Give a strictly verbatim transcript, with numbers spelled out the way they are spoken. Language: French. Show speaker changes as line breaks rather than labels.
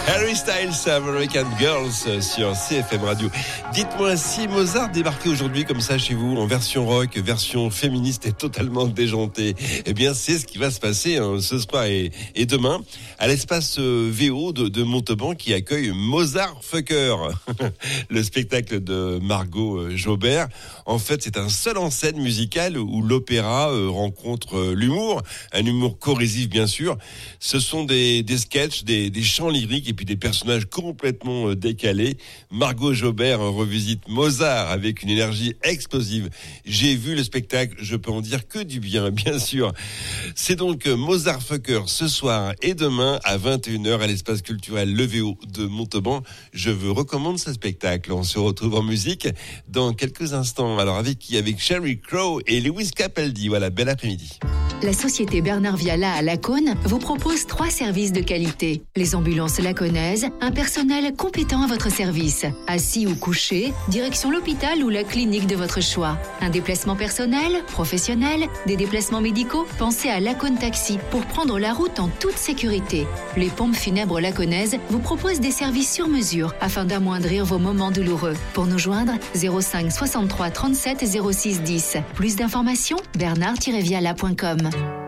Harry Styles, American Girls sur C F M Radio. Dites-moi si Mozart débarquait aujourd'hui comme ça chez vous, en version rock, version féministe et totalement déjantée. Eh bien, c'est ce qui va se passer hein, ce soir et, et demain à l'espace V O de, de Montauban qui accueille Mozart Fucker, le spectacle de Margot Jobert. En fait, c'est un seul en scène musical où l'opéra euh, rencontre euh, l'humour, un humour corrosif bien sûr. Ce sont des, des sketchs, des, des chants lyriques et puis des personnages complètement euh, décalés. Margot Jobert euh, revisite Mozart avec une énergie explosive. J'ai vu le spectacle, je peux en dire que du bien, bien sûr. C'est donc euh, Mozart Fucker ce soir et demain à vingt et une heures à l'espace culturel Le V O de Montauban. Je vous recommande ce spectacle. On se retrouve en musique dans quelques instants. Alors avec qui? Avec Sheryl Crow et Lewis Capaldi. Voilà, bel après-midi.
La société Bernard Viala à Lacaune vous propose trois services de qualité. Les ambulances lacaunaises, un personnel compétent à votre service. Assis ou couché, direction l'hôpital ou la clinique de votre choix. Un déplacement personnel, professionnel, des déplacements médicaux, pensez à Lacaune Taxi pour prendre la route en toute sécurité. Les pompes funèbres lacaunaises vous proposent des services sur mesure afin d'amoindrir vos moments douloureux. Pour nous joindre, zéro cinq soixante-trois trente-sept zéro six dix. Plus d'informations, bernard tiret viala point com.